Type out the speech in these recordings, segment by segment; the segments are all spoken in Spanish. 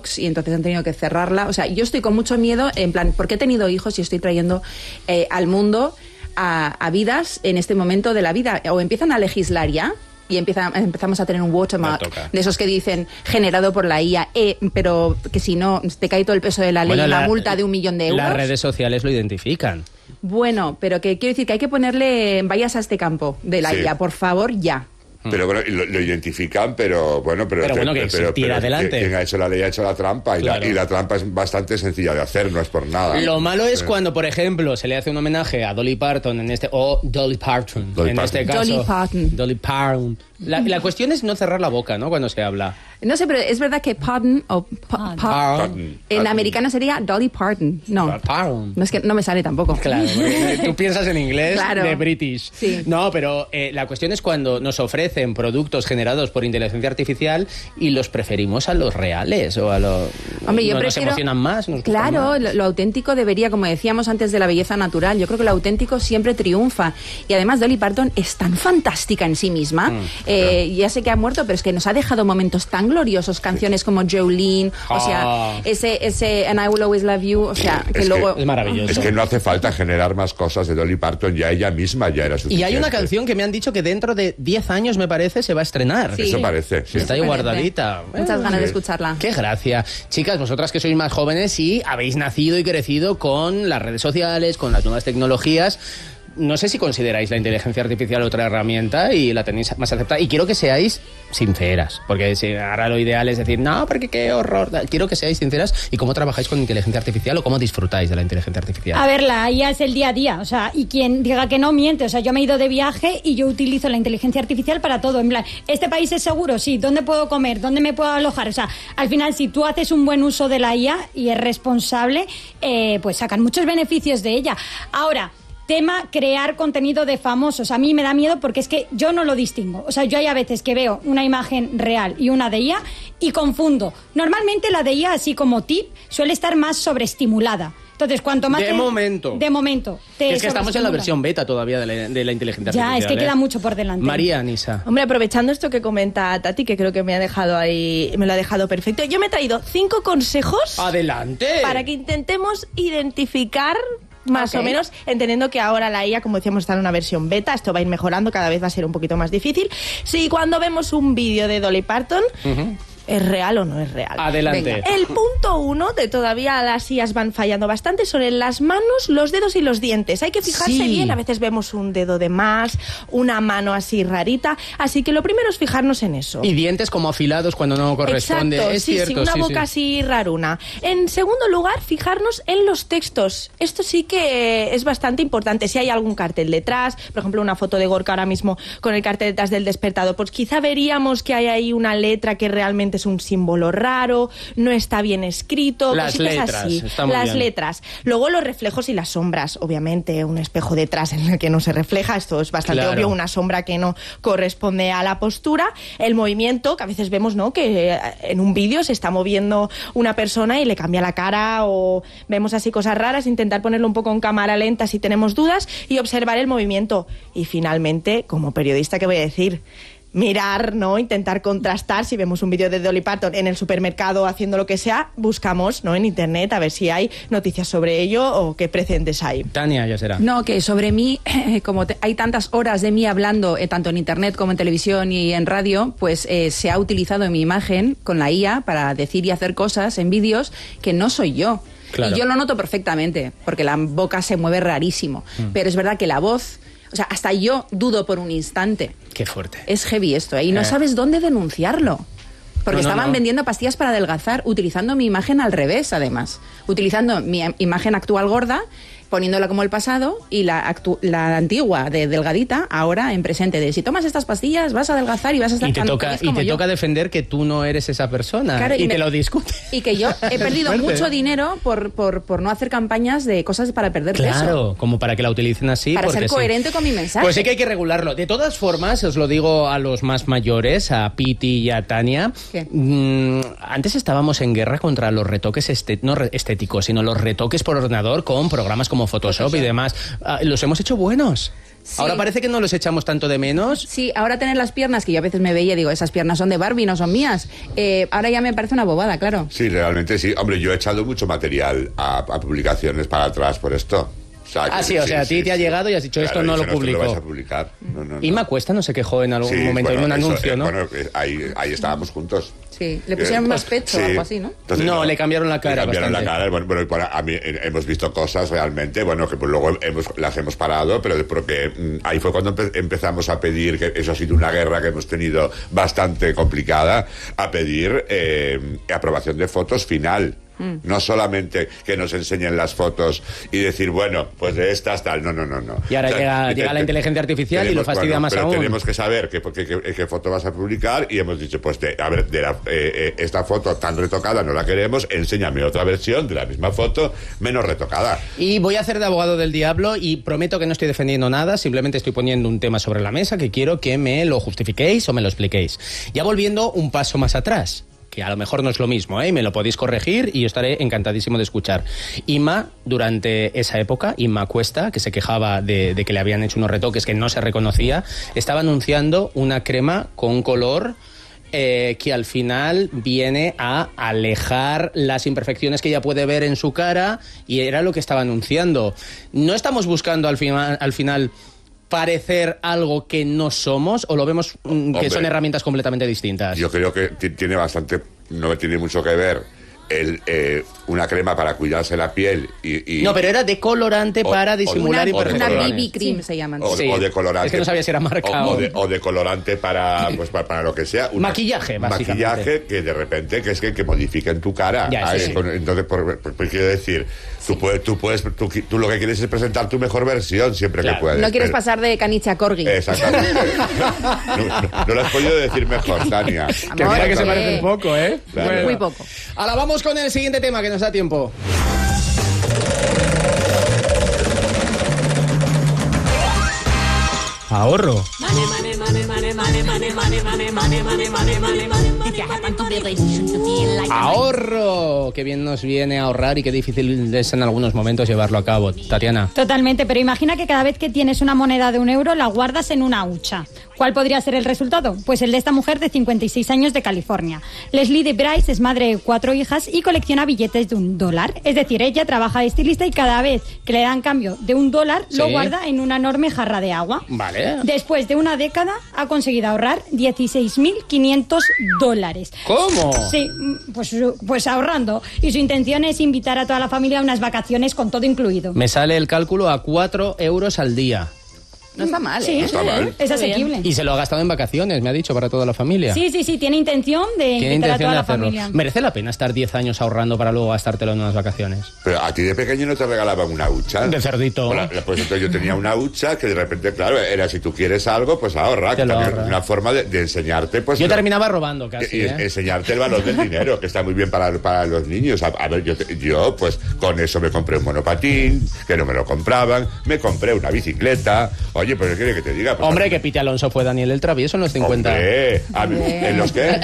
Botox y entonces han tenido que cerrarla. O sea, yo estoy con mucho miedo, en plan, porque he tenido hijos y estoy trayendo al mundo a vidas en este momento de la vida. O empiezan a legislar ya, y empezamos a tener un watermark de esos que dicen generado por la IA, pero que si no te cae todo el peso de la ley, una multa de 1 millón de euros. Las redes sociales lo identifican. Bueno, pero que quiero decir que hay que ponerle vallas a este campo de la IA, por favor, ya. Pero bueno, lo identifican, pero que tira adelante. Quien ha hecho la ley ha hecho la trampa, claro. y la trampa es bastante sencilla de hacer, no es por nada. Lo malo es cuando, por ejemplo, se le hace un homenaje a Dolly Parton Dolly Parton. Este caso. Dolly Parton. La cuestión es no cerrar la boca, ¿no? Cuando se habla. No sé, pero es verdad que Parton en americano sería Dolly Parton. No, es que no me sale tampoco. Claro, tú piensas en inglés de British. Sí. No, pero la cuestión es cuando nos ofrecen productos generados por inteligencia artificial y los preferimos a los reales o a los... Hombre, yo nos emocionan más. Claro, lo auténtico debería, como decíamos antes de la belleza natural, yo creo que lo auténtico siempre triunfa. Y además Dolly Parton es tan fantástica en sí misma. Ya sé que ha muerto, pero es que nos ha dejado momentos tan gloriosos, canciones como Jolene, o sea, ese And I Will Always Love You, o sea, que luego... Es maravilloso. Es que no hace falta generar más cosas de Dolly Parton, ya ella misma ya era suficiente. Y hay una canción que me han dicho que dentro de 10 años, me parece, se va a estrenar. Sí. Eso parece, sí. Está ahí guardadita. Muchas ganas de escucharla. Qué gracia. Chicas, vosotras que sois más jóvenes y habéis nacido y crecido con las redes sociales, con las nuevas tecnologías, no sé si consideráis la inteligencia artificial otra herramienta y la tenéis más aceptada. Y quiero que seáis sinceras, porque ahora lo ideal es decir, no, porque qué horror. Quiero que seáis sinceras y cómo trabajáis con inteligencia artificial o cómo disfrutáis de la inteligencia artificial. A ver, la IA es el día a día, o sea, y quien diga que no miente. O sea, yo me he ido de viaje y yo utilizo la inteligencia artificial para todo. En plan, ¿este país es seguro? Sí. ¿Dónde puedo comer? ¿Dónde me puedo alojar? O sea, al final, si tú haces un buen uso de la IA y es responsable, pues sacan muchos beneficios de ella. Ahora, tema crear contenido de famosos. A mí me da miedo porque es que yo no lo distingo. O sea, yo hay a veces que veo una imagen real y una de IA y confundo. Normalmente la de IA, así como tip, suele estar más sobreestimulada. Entonces, cuanto más... De momento. Es que estamos en la versión beta todavía de la inteligencia artificial. Ya, es que queda mucho por delante. María Anisa. Hombre, aprovechando esto que comenta Tati, que creo que me lo ha dejado perfecto, yo me he traído 5 consejos... ¡Adelante! ...para que intentemos identificar... Más o menos, entendiendo que ahora la IA, como decíamos, está en una versión beta, esto va a ir mejorando, cada vez va a ser un poquito más difícil. Si cuando vemos un vídeo de Dolly Parton, ¿es real o no es real? Adelante. Venga. El punto 1 de todavía las IAs van fallando bastante son en las manos, los dedos y los dientes. Hay que fijarse bien, a veces vemos un dedo de más, una mano así rarita, así que lo primero es fijarnos en eso. Y dientes como afilados cuando no corresponde. Exacto, es cierto, una boca así raruna. En segundo lugar, fijarnos en los textos. Esto sí que es bastante importante. Si hay algún cartel detrás, por ejemplo, una foto de Gorka ahora mismo con el cartel detrás del despertador, pues quizá veríamos que hay ahí una letra que realmente es un símbolo raro, no está bien escrito, las letras, así. Las letras. Luego los reflejos y las sombras, obviamente un espejo detrás en el que no se refleja, esto es bastante obvio, una sombra que no corresponde a la postura, el movimiento, que a veces vemos, ¿no?, que en un vídeo se está moviendo una persona y le cambia la cara, o vemos así cosas raras, intentar ponerlo un poco en cámara lenta si tenemos dudas y observar el movimiento. Y finalmente, como periodista, ¿qué voy a decir? Mirar, ¿no? Intentar contrastar. Si vemos un vídeo de Dolly Parton en el supermercado haciendo lo que sea, buscamos, ¿no?, en internet a ver si hay noticias sobre ello o qué precedentes hay. Tania, ya será. No, que sobre mí, como hay tantas horas de mí hablando, tanto en internet como en televisión y en radio, pues se ha utilizado mi imagen con la IA para decir y hacer cosas en vídeos que no soy yo. Claro. Y yo lo noto perfectamente, porque la boca se mueve rarísimo. Pero es verdad que la voz... O sea, hasta yo dudo por un instante. Qué fuerte. Es heavy esto, ¿eh? Y no sabes dónde denunciarlo. Porque estaban vendiendo pastillas para adelgazar, utilizando mi imagen al revés, además. Utilizando mi imagen actual gorda, poniéndola como el pasado, y la antigua de delgadita, ahora en presente, de si tomas estas pastillas vas a adelgazar y vas a estar tan feliz como yo. Y te toca defender que tú no eres esa persona, claro, y te lo discutes. Y que yo he perdido mucho dinero por no hacer campañas de cosas para perder peso. Claro, como para que la utilicen así. Para ser coherente con mi mensaje. Pues sí que hay que regularlo. De todas formas, os lo digo a los más mayores, a Piti y a Tania. Antes estábamos en guerra contra los retoques no estéticos, sino los retoques por ordenador con programas como Photoshop y demás. Los hemos hecho buenos. Sí. Ahora parece que no los echamos tanto de menos. Sí, ahora tener las piernas, que yo a veces me veía y digo, esas piernas son de Barbie, no son mías. Ahora ya me parece una bobada, claro. Sí, realmente sí. Hombre, yo he echado mucho material a publicaciones para atrás por esto. Sí, o sea, a ti te ha llegado y has dicho, claro, esto no lo publico. No lo vas a publicar. No. Inma Cuesta no se quejó en algún momento en un anuncio, ¿no? Bueno, ahí estábamos juntos. Sí, le pusieron más pecho o algo así, ¿no? Entonces, no, le cambiaron la cara. Bueno, a mí hemos visto cosas realmente, bueno, que pues luego las hemos parado, pero porque ahí fue cuando empezamos a pedir, que eso ha sido una guerra que hemos tenido bastante complicada, a pedir aprobación de fotos final. No solamente que nos enseñen las fotos y decir, bueno, pues de estas tal, no. Y ahora llega la inteligencia artificial y lo fastidia más aún. Tenemos que saber qué foto vas a publicar y hemos dicho, pues esta foto tan retocada no la queremos, enséñame otra versión de la misma foto menos retocada. Y voy a hacer de abogado del diablo y prometo que no estoy defendiendo nada, simplemente estoy poniendo un tema sobre la mesa que quiero que me lo justifiquéis o me lo expliquéis. Ya volviendo un paso más atrás, que a lo mejor no es lo mismo, me lo podéis corregir y yo estaré encantadísimo de escuchar. Inma, durante esa época, Inma Cuesta, que se quejaba de que le habían hecho unos retoques que no se reconocía, estaba anunciando una crema con color que al final viene a alejar las imperfecciones que ella puede ver en su cara, y era lo que estaba anunciando. No estamos buscando al final parecer algo que no somos, o lo vemos que son herramientas completamente distintas. Yo creo que no tiene mucho que ver una crema para cuidarse la piel y no, pero era decolorante para disimular imperfecciones. Una BB cream se llaman. O decolorante. Es que no sabía si era marca o decolorante para lo que sea. Maquillaje, básicamente. Maquillaje que de repente que modifiquen tu cara. Entonces, quiero decir, tú lo que quieres es presentar tu mejor versión siempre que puedes. No quieres pasar de caniche a corgi. Exactamente. no lo has podido decir mejor, Tania. Que mira que se parece un poco, ¿eh? Claro. Bueno. Muy poco. Ahora vamos con el siguiente tema, que nos da tiempo. Ahorro. Ahorro. Qué bien nos viene ahorrar y qué difícil es en algunos momentos llevarlo a cabo. Tatiana. Totalmente, pero imagina que cada vez que tienes una moneda de €1 la guardas en una hucha. ¿Cuál podría ser el resultado? Pues el de esta mujer de 56 años de California. Leslie de Bryce es madre de 4 hijas y colecciona billetes de $1. Es decir, ella trabaja de estilista y cada vez que le dan cambio de $1 lo guarda en una enorme jarra de agua. Vale. Después de una década ha conseguido ahorrar $16.500. ¿Cómo? Sí, pues ahorrando. Y su intención es invitar a toda la familia a unas vacaciones con todo incluido. Me sale el cálculo a €4 al día. No está mal, sí, no está mal. Es asequible. Y se lo ha gastado en vacaciones, me ha dicho, para toda la familia. Sí, tiene intención de invitar a toda la familia. ¿Merece la pena estar 10 años ahorrando para luego gastártelo en unas vacaciones? Pero a ti de pequeño no te regalaban una hucha. De cerdito. Pues entonces yo tenía una hucha que de repente, claro, era si tú quieres algo, pues ahorra. Que también una forma de enseñarte, pues... Yo terminaba robando casi, enseñarte el valor del dinero, que está muy bien para los niños. A ver, yo pues con eso me compré un monopatín, que no me lo compraban, me compré una bicicleta. Oye, pues ¿qué quiere que te diga? Pues hombre, que Piti Alonso fue Daniel el Travieso en los 50. Hombre, ¿en los qué?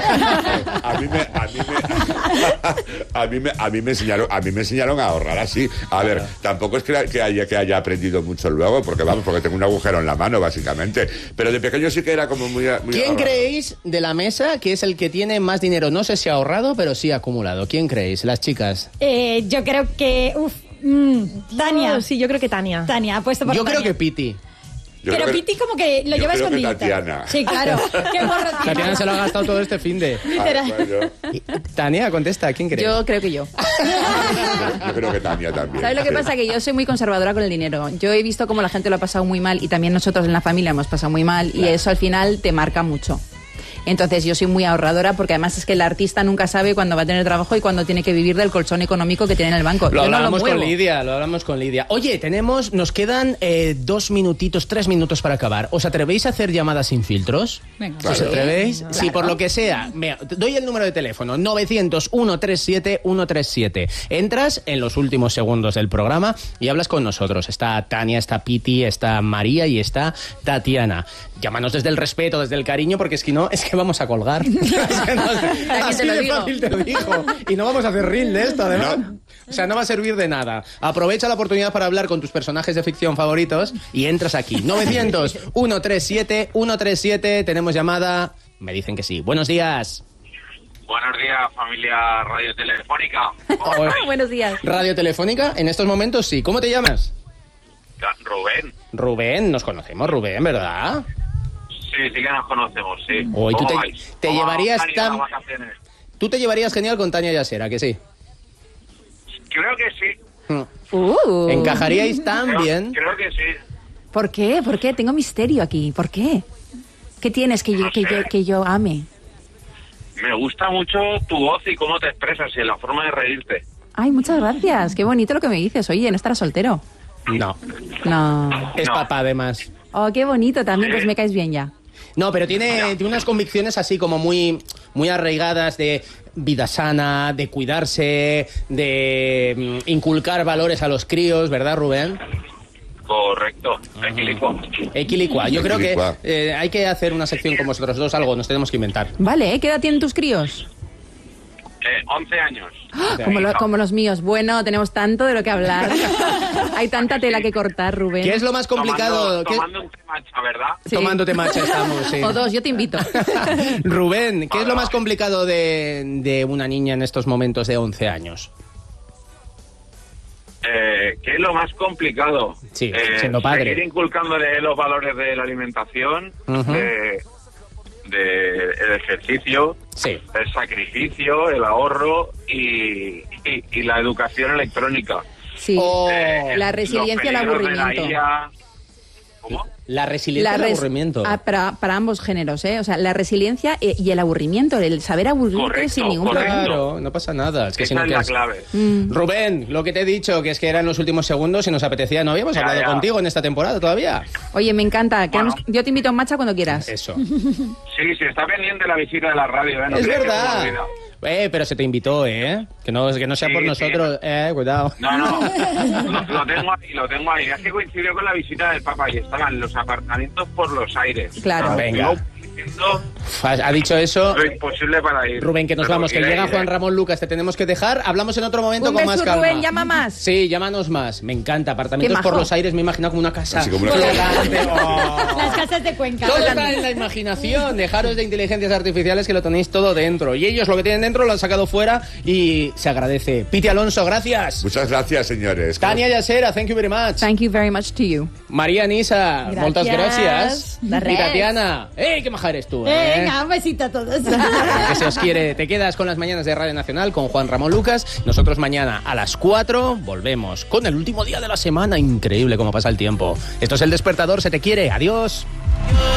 a mí me enseñaron a ahorrar así. A ver, tampoco es que haya aprendido mucho luego, porque tengo un agujero en la mano, básicamente. Pero de pequeño sí que era como muy ¿Quién ahorrado. ¿Creéis de la mesa que es el que tiene más dinero? No sé si ahorrado, pero sí acumulado. ¿Quién creéis? Las chicas. Yo creo que... Tania. Sí, yo creo que Tania. Tania, apuesto por Tania. Yo creo que Piti. Pero Piti como que lo lleva escondidita. Tatiana. Sí, claro. Qué morro. Tatiana se lo ha gastado todo este finde. Literal. Tania, contesta, ¿quién cree? Yo creo que yo. Yo creo que Tania también. ¿Sabes lo que pasa? Que yo soy muy conservadora con el dinero. Yo he visto cómo la gente lo ha pasado muy mal y también nosotros en la familia hemos pasado muy mal, y eso al final te marca mucho. Entonces yo soy muy ahorradora, porque además es que el artista nunca sabe cuándo va a tener trabajo y cuándo tiene que vivir del colchón económico que tiene en el banco. Lo hablamos con Lidia. Oye, nos quedan 2 minutitos, 3 minutos para acabar. ¿Os atrevéis a hacer llamadas sin filtros? Venga. ¿Os atrevéis? Claro. Si por lo que sea, doy el número de teléfono, 900-137-137. Entras en los últimos segundos del programa y hablas con nosotros. Está Tania, está Piti, está María y está Tatiana. Llámanos desde el respeto, desde el cariño, porque es que vamos a colgar. Así te lo de digo. fácil te lo digo. Y no vamos a hacer reel de esto, además. No. O sea, no va a servir de nada. Aprovecha la oportunidad para hablar con tus personajes de ficción favoritos y entras aquí. 900-137-137. Tenemos llamada. Me dicen que sí. Buenos días. Buenos días, familia radiotelefónica. Buenos días. Radio Telefónica, en estos momentos sí. ¿Cómo te llamas? Rubén. Rubén, nos conocemos, Rubén, ¿verdad? Sí, que nos conocemos, sí. Hoy tú ¿Cómo te vais? llevarías ¿Cómo vais tan- las vacaciones? Tú te llevarías genial con Tania Yasera, que sí. Creo que sí. Encajaríais tan bien. Creo que sí. ¿Por qué? ¿Por qué? Tengo misterio aquí. ¿Por qué? ¿Qué tienes que yo ame? Me gusta mucho tu voz y cómo te expresas y la forma de reírte. Ay, muchas gracias. Qué bonito lo que me dices. Oye, ¿no estarás soltero? No, No. es No. papá además. Oh, qué bonito también. Sí. Pues me caes bien ya. No, pero tiene unas convicciones así como muy, muy arraigadas de vida sana, de cuidarse, de inculcar valores a los críos, ¿verdad, Rubén? Correcto. Equilicuo. Equilicua. Yo creo que Equilicua. hay que hacer una sección con vosotros dos, algo nos tenemos que inventar. Vale, ¿eh? ¿Qué edad tienen tus críos? 11 años. Como los míos. Bueno, tenemos tanto de lo que hablar. Hay tanta tela que cortar, Rubén. ¿Qué es lo más complicado? Tomando un temacha, ¿verdad? Sí. Tomándote macha estamos, sí. O dos, yo te invito. Rubén, ¿qué es lo más complicado de una niña en estos momentos de 11 años? ¿Qué es lo más complicado? Sí, siendo padre. Seguir inculcándole los valores de la alimentación, Ujú. de el ejercicio, Sí. el sacrificio, el ahorro y la educación electrónica. Sí. Oh, La Los resiliencia al peligros de la aburrimiento. IA. ¿Cómo? la resiliencia y el aburrimiento. Para ambos géneros, ¿eh? O sea, la resiliencia y el aburrimiento, el saber aburrirte Correcto, sin ningún correcto. problema. Claro, no pasa nada. Es que Esa si no es la quedas- clave. Rubén, lo que te he dicho, que es que eran los últimos segundos y nos apetecía. No habíamos Ya, hablado ya. contigo en esta temporada todavía. Oye, me encanta. Bueno. Yo te invito a un matcha cuando quieras. Eso. Sí, está pendiente la visita de la radio, ¿eh? No Es crees que se me verdad. olvida. Pero se te invitó, ¿eh? Que no sea Sí, por sí. nosotros. Cuidado. No, lo tengo ahí. Es que coincidió con la visita del Papa y estaban los apartamentos por los aires. Claro. Venga. Diciendo Ha dicho eso. lo imposible para ir. Rubén, que nos Pero vamos, que iré, llega iré. Juan Ramón Lucas, te tenemos que dejar. Hablamos en otro momento Un con beso, más calma. Rubén, llama más. Sí, llámanos más. Me encanta. Apartamentos Qué por majo. los aires, me imagino como una casa. Así como una casa. flotante. Oh. Las casas de Cuenca. Todo está en la imaginación. Dejaros de inteligencias artificiales que lo tenéis todo dentro. Y ellos lo que tienen dentro lo han sacado fuera y se agradece. Piti Alonso, gracias. Muchas gracias, señores. Tania Yasera, thank you very much. Thank you very much to you. María Nisa, Gracias. moltes gràcies. De Y res. Tatiana, qué maja eres tú. Venga, un besito a todos. Que se os quiere. Te quedas con las mañanas de Radio Nacional con Juan Ramón Lucas. Nosotros mañana a las 4 volvemos con el último día de la semana. Increíble cómo pasa el tiempo. Esto es El Despertador, se te quiere. Adiós.